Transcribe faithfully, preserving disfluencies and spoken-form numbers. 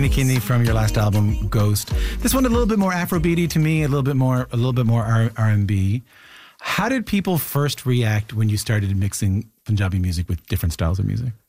Kidney from your last album, Ghost. This one a little bit more Afrobeaty to me, a little bit more, a little bit more R and B. How did people first react when you started mixing Punjabi music with different styles of music?